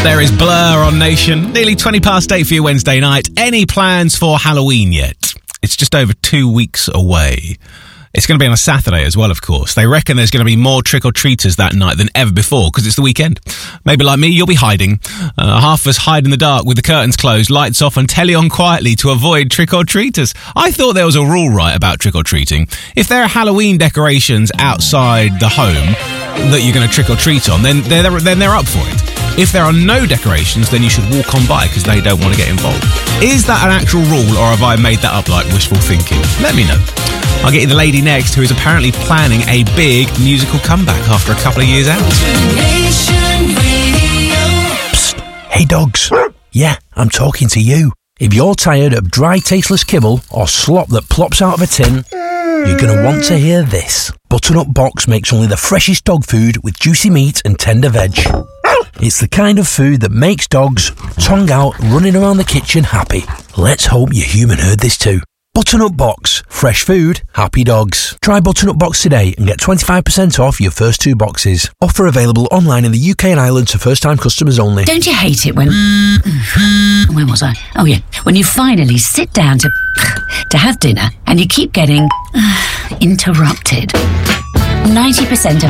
There is Blur on Nation. Nearly 20 past 8 for your Wednesday night. Any plans for Halloween yet? It's just over 2 weeks away. It's going to be on a Saturday as well, of course. They reckon there's going to be more trick-or-treaters that night than ever before because it's the weekend. Maybe like me, you'll be hiding. Half of us hide in the dark with the curtains closed, lights off and telly on quietly to avoid trick-or-treaters. I thought there was a rule, right, about trick-or-treating. If there are Halloween decorations outside the home that you're going to trick-or-treat on, then they're up for it. If there are no decorations, then you should walk on by because they don't want to get involved. Is that an actual rule or have I made that up like wishful thinking? Let me know. I'll get you the lady next who is apparently planning a big musical comeback after a couple of years out. Psst. Hey dogs. Yeah, I'm talking to you. If you're tired of dry, tasteless kibble or slop that plops out of a tin, you're going to want to hear this. Butternut Box makes only the freshest dog food with juicy meat and tender veg. It's the kind of food that makes dogs, tongue out, running around the kitchen happy. Let's hope your human heard this too. Butternut Box. Fresh food, happy dogs. Try Butternut Box today and get 25% off your first 2 boxes. Offer available online in the UK and Ireland to first-time customers only. Don't you hate it when... Where was I? Oh yeah. When you finally sit down to have dinner and you keep getting interrupted. 90% of